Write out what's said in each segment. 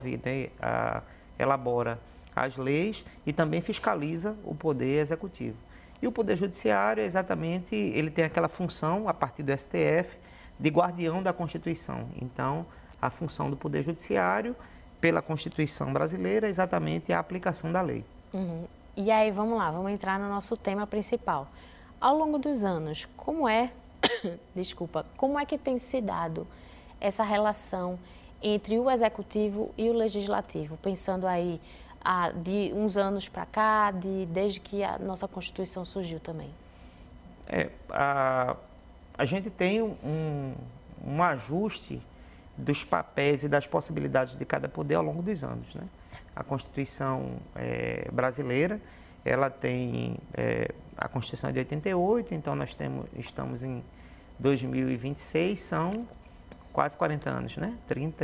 né, elabora as leis e também fiscaliza o poder executivo. E o poder judiciário, exatamente, ele tem aquela função, a partir do STF, de guardião da Constituição. Então, a função do poder judiciário, pela Constituição brasileira, é exatamente a aplicação da lei. Uhum. E aí, vamos lá, vamos entrar no nosso tema principal. Ao longo dos anos, como é que tem se dado essa relação entre o executivo e o legislativo? Pensando aí de uns anos para cá, desde que a nossa Constituição surgiu também. A gente tem um ajuste dos papéis e das possibilidades de cada poder ao longo dos anos, né? A Constituição brasileira, ela tem a Constituição é de 88, então nós estamos em 2026, são quase 40 anos, né?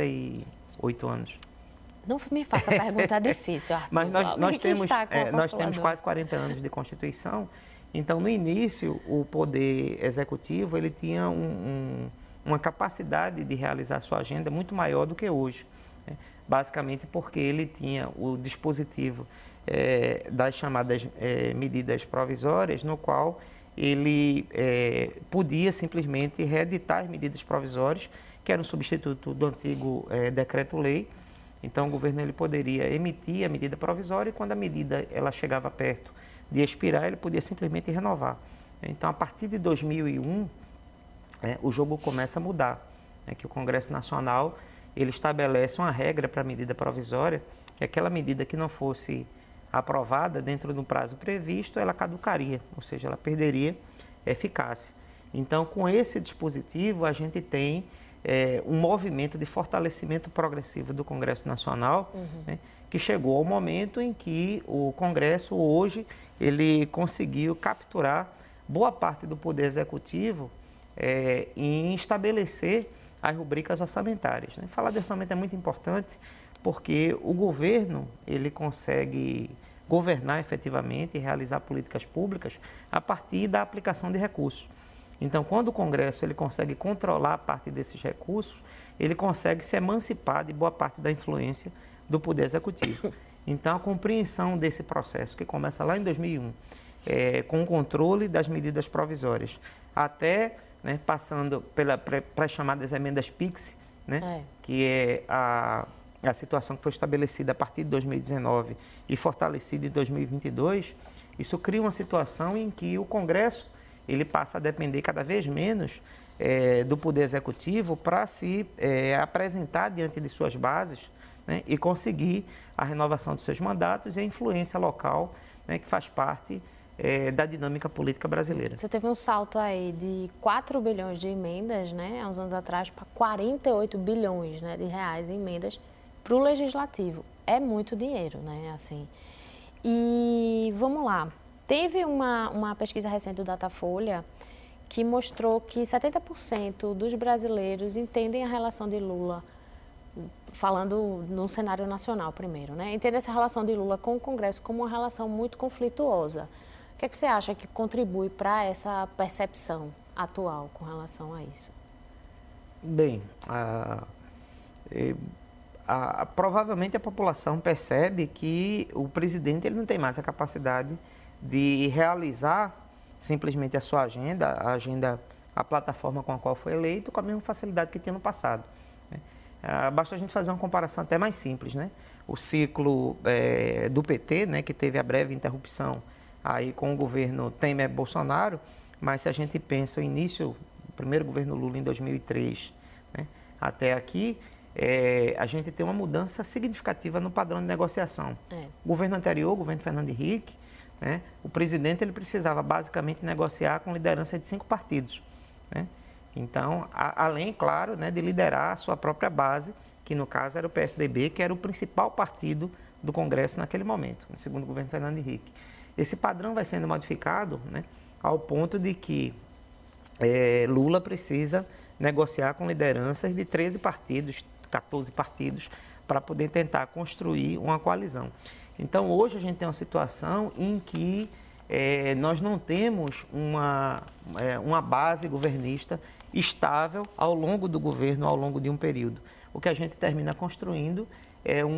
38 anos. Não me faça pergunta difícil, Arthur. Mas nós temos quase 40 anos de Constituição, então no início o Poder Executivo ele tinha uma capacidade de realizar sua agenda muito maior do que hoje, né? Basicamente porque ele tinha o dispositivo das chamadas medidas provisórias, no qual ele podia simplesmente reeditar as medidas provisórias, que era um substituto do antigo decreto-lei. Então, o governo ele poderia emitir a medida provisória e, quando a medida ela chegava perto de expirar, ele podia simplesmente renovar. Então, a partir de 2001, o jogo começa a mudar, né, que o Congresso Nacional ele estabelece uma regra para a medida provisória, que aquela medida que não fosse aprovada dentro do prazo previsto, ela caducaria, ou seja, ela perderia eficácia. Então, com esse dispositivo, a gente tem um movimento de fortalecimento progressivo do Congresso Nacional, né, que chegou ao momento em que o Congresso, hoje, ele conseguiu capturar boa parte do Poder Executivo em estabelecer as rubricas orçamentárias, né? Falar de orçamento é muito importante porque o governo ele consegue governar efetivamente e realizar políticas públicas a partir da aplicação de recursos. Então, quando o Congresso ele consegue controlar a parte desses recursos, ele consegue se emancipar de boa parte da influência do Poder Executivo. Então, a compreensão desse processo, que começa lá em 2001, com o controle das medidas provisórias, até passando pelas chamadas emendas PIX, né, que é a situação que foi estabelecida a partir de 2019 e fortalecida em 2022, isso cria uma situação em que o Congresso ele passa a depender cada vez menos do Poder Executivo para se apresentar diante de suas bases, né, e conseguir a renovação dos seus mandatos e a influência local, né, que faz parte da dinâmica política brasileira. Você teve um salto aí de 4 bilhões de emendas, né, há uns anos atrás, para 48 bilhões, né, de reais em emendas para o Legislativo. É muito dinheiro, né, assim. E vamos lá. Teve uma pesquisa recente do Datafolha que mostrou que 70% dos brasileiros entendem a relação de Lula, falando no cenário nacional primeiro, né? Entendem essa relação de Lula com o Congresso como uma relação muito conflituosa. O que é que você acha que contribui para essa percepção atual com relação a isso? Bem, provavelmente a população percebe que o presidente ele não tem mais a capacidade de realizar simplesmente a sua agenda, a plataforma com a qual foi eleito, com a mesma facilidade que tinha no passado, né? Basta a gente fazer uma comparação até mais simples, né? O ciclo do PT, né, que teve a breve interrupção aí com o governo Temer-Bolsonaro, mas se a gente pensa o início, o primeiro governo Lula em 2003, né, até aqui, a gente tem uma mudança significativa no padrão de negociação. O governo anterior, o governo Fernando Henrique, né, o presidente ele precisava basicamente negociar com liderança de 5 partidos, né? Então, além, claro, né, de liderar a sua própria base, que no caso era o PSDB, que era o principal partido do Congresso naquele momento, no segundo governo Fernando Henrique. Esse padrão vai sendo modificado, né, ao ponto de que Lula precisa negociar com lideranças de 13 partidos, 14 partidos, para poder tentar construir uma coalizão. Então, hoje a gente tem uma situação em que nós não temos uma base governista estável ao longo do governo, ao longo de um período. O que a gente termina construindo é